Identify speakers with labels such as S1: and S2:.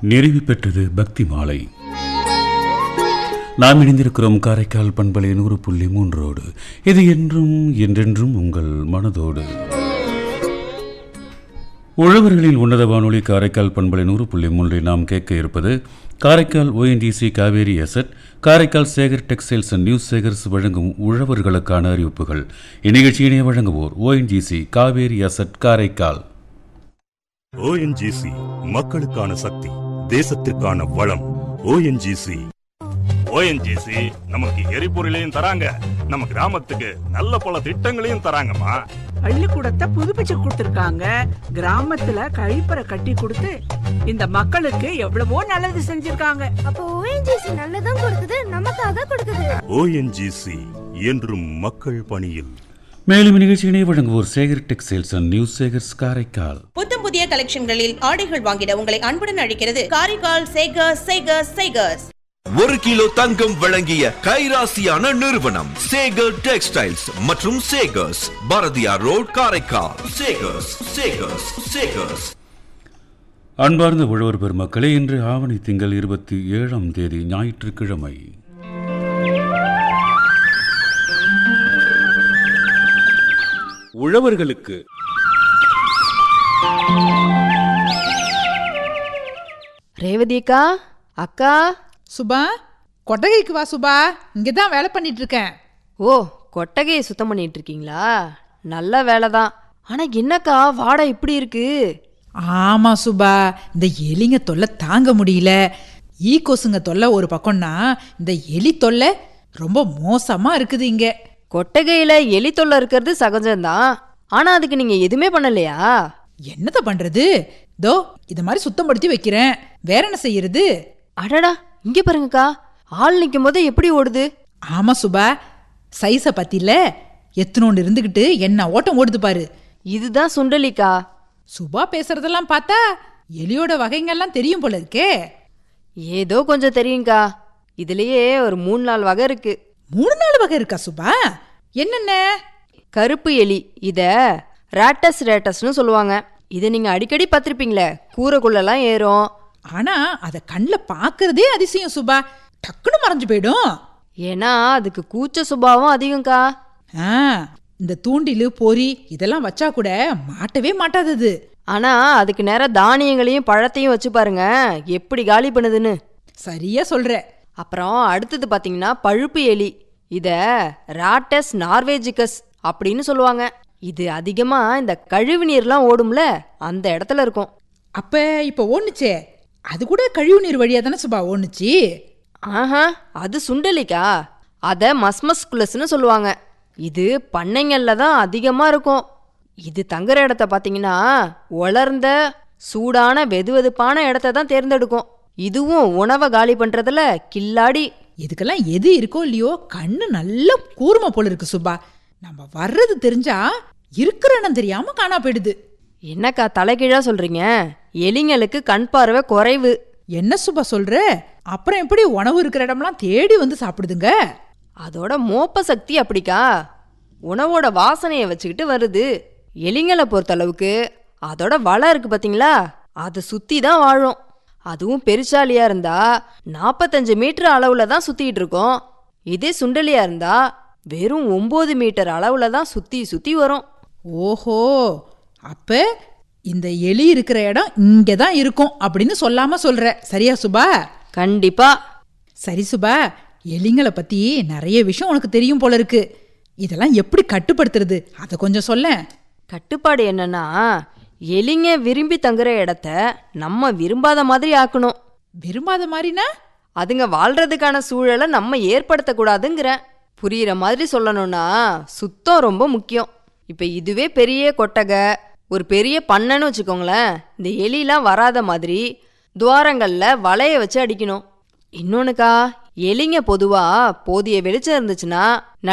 S1: நிறைவு பெற்றது பக்தி மாலை. நாம் இணைந்திருக்கிறோம் காரைக்கால் பண்பலை 100.3. இது என்றும் என்றென்றும் உங்கள் மனதோடு. உழவர்களின் உன்னத வானொலி காரைக்கால் பண்பலை 100.3 நாம் கேட்க இருப்பது Karaikal ONGC Kaveri asset, Karaikal Sekar textiles and news Sekar's வழங்கும் உழவர்களுக்கான அறிவிப்புகள். இந்நிகழ்ச்சியினை வழங்குவோர் ONGC Kaveri asset Karaikal.
S2: ONGC மக்களுக்கான சக்தி, தேசத்திற்கான வளம். ONGC நமக்கு எரிபொருளையும் தராங்க, நம்ம கிராமத்துக்கு நல்ல பல திட்டங்களையும் தராங்கம்மா.
S3: பள்ளிக்கூடத்தை புதுப்பிச்சு கொடுத்திருக்காங்க, கிராமத்துல கழிப்பறை கட்டி கொடுத்து இந்த மக்களுக்கு எவ்வளவோ நல்லது செஞ்சிருக்காங்க.
S4: அப்போ ONGC நல்லதும் கொடுக்குது, நமக்காக கொடுக்குது.
S2: ONGC என்றும் மக்கள் பணியில்.
S1: மேலும் நிகழ்ச்சியினை வழங்குவோர் Sekar textiles and news Sekar's Karaikal.
S5: புத்தம் புதிய கலெக்ஷன்களில் ஆடைகள் வாங்கிட உங்களை அன்புடன் அழைக்கிறது காரைக்கால் சேகர்ஸ்.
S6: 1 கிலோ தங்கம் வழங்கிய கைராசியான நிறுவனம் சேகர் டெக்ஸ்டைல்ஸ் மற்றும் சேகர்ஸ், பாரதியார் ரோட், காரைக்கால். சேகர்ஸ்.
S1: அன்பார்ந்த உழவர் பெருமக்களே, இன்று ஆவணி திங்கள் 27ஆம் தேதி ஞாயிற்றுக்கிழமை. உழவர்களுக்கு
S7: ரேவதி அக்கா, அக்கா.
S8: சுபா, கொட்டகைக்கு வா சுபா, இங்கதான் வேலை பண்ணிட்டு இருக்கேன்.
S7: ஓ, கொட்டகையை சுத்தம் பண்ணிட்டு இருக்கீங்களா? நல்ல வேலை தான். ஆனா என்னக்கா வாடை இப்படி இருக்கு?
S8: ஆமா சுபா, இந்த எலிங்க தொல்லை தாங்க முடியல. கொசுங்க தொல்லை ஒரு பக்கம்னா, இந்த எலி தொல்லை ரொம்ப மோசமா இருக்குது இங்க.
S7: கொட்டகையில எலி தொல்லை இருக்கிறது சகஜம்தான். ஆனா அதுக்கு நீங்க எதுவுமே பண்ணலையா?
S8: என்னத பண்றது, தோ இத மாதிரி சுத்தம் படுத்தி வைக்கிறேன், வேற என்ன செய்யறது?
S7: அடடா, இங்க பாருங்கக்கா, ஆள் நிக்கும் போது எப்படி ஓடுது?
S8: ஆமா சுபா, சைஸ பத்தில எத்தனோண்டு இருந்துகிட்டு என்ன ஓட்டம் ஓடுது பாரு.
S7: இதுதான் சுண்டலிக்கா.
S8: சுபா பேசுறதெல்லாம் பார்த்தா எலியோட வகைங்கெல்லாம் தெரியும் போல இருக்கே.
S7: ஏதோ கொஞ்சம் தெரியுங்கா. இதுலயே ஒரு 3-4 வகை இருக்கு.
S8: 3-4 வகை இருக்கா சுபா? என்னென்ன?
S7: கருப்பு எலி, இத ரேட்டஸ்னு சொல்லுவாங்க. இதை நீங்க அடிக்கடி பார்த்திருப்பீங்களே, கூரைக்குள்ளெல்லாம் ஏறும்.
S8: ஆனா அத கண்ணில் பாக்குறதே அதிசயம் சுபா, டக்குன்னு மறைஞ்சு போயிடும்.
S7: ஏன்னா அதுக்கு கூச்ச சுபாவம் அதிகம்க்கா.
S8: இந்த தூண்டிலு பொறி இதெல்லாம் வச்சா கூட மாட்டவே மாட்டாதது.
S7: ஆனா அதுக்கு நேரம் தானியங்களையும் பழத்தையும் வச்சு பாருங்க எப்படி காலி பண்ணுதுன்னு.
S8: சரியா சொல்ற.
S7: அப்புறம் அடுத்தது பாத்தீங்கன்னா பழுப்பு எலி. இத ராட்டஸ் நார்வேஜிகஸ் அப்படின்னு சொல்லுவாங்க. இது அதிகமா இந்த கழிவு நீர்லாம் ஓடும்ல, அந்த இடத்துல இருக்கும்.
S8: அப்ப இப்ப ஓடுச்சே, அது கூட கழிவு நீர் வழியா தானே சுபா ஓடுச்சு?
S7: ஆஹா, அது சுண்டலிக்கா. அத மஸ்மஸ்குலஸ்னு சொல்லுவாங்க. இது பண்ணைங்கள்ல தான் அதிகமா இருக்கும். இது தங்குற இடத்த பாத்தீங்கன்னா உலர்ந்த சூடான வெதுவெதுப்பான இடத்த தான் தேர்ந்தெடுக்கும். இதுவும் உணவை காலி பண்றதுல கில்லாடி.
S8: இதுக்கெல்லாம் எது இருக்கோ இல்லையோ, கண்ணு நல்ல கூர்மை போல இருக்கு சுபா. நம்ம வர்றது தெரிஞ்சா இருக்கிற இடம் தெரியாம காணா போயிடுது.
S7: என்னக்கா தலைகீழா சொல்றீங்க? எலிங்களுக்கு கண் பார்வை குறைவு.
S8: என்ன சுபா சொல்ற? அப்புறம் எப்படி உணவு இருக்கிற இடம்லாம் தேடி வந்து சாப்பிடுதுங்க?
S7: அதோட மோப்ப சக்தி அப்படிக்கா. உணவோட வாசனையை வச்சுக்கிட்டு வருது. எலிங்களை பொறுத்தளவுக்கு அதோட வலை இருக்கு பாத்தீங்களா, அதை சுத்தி தான் வாழும். அதுவும் பெருசாலியா இருந்தா 45 மீட்டர் அளவுல தான் சுத்திட்டு இருக்கும். இதே சுண்டலியா இருந்தா வெறும் 9 மீட்டர் அளவுல தான் சுத்தி வரும்.
S8: ஓஹோ, அப்ப இந்த எலி இருக்கிற இடம் இங்கதான் இருக்கும் அப்படின்னு சொல்லாம சொல்ற, சரியா சுபா?
S7: கண்டிப்பா.
S8: சரி சுபா, எலிங்களை பத்தி நிறைய விஷயம் உனக்கு தெரியும் போல இருக்கு. இதெல்லாம் எப்படி கட்டுப்படுத்துறது, அதை கொஞ்சம் சொல்ல.
S7: கட்டுப்பாடு என்னன்னா, எலிங்க விரும்பி தங்குற இடத்த நம்ம விரும்பாத மாதிரி ஆக்கணும்.
S8: விரும்பாத மாதிரினா?
S7: அதுங்க வாழ்றதுக்கான சூழலை நம்ம ஏற்படுத்தக்கூடாதுங்கிற. புரியுற மாதிரி சொல்லணும்னா சுத்தம் ரொம்ப முக்கியம். இப்ப இதுவே பெரிய கொட்டகை, ஒரு பெரிய பண்ணைன்னு வச்சுக்கோங்களேன். இந்த எலிலாம் வராத மாதிரி துவாரங்கள்ல வலைய வச்சு அடிக்கணும். இன்னொன்னுக்கா, எலிங்க பொதுவா போதிய வெளிச்சம் இருந்துச்சுன்னா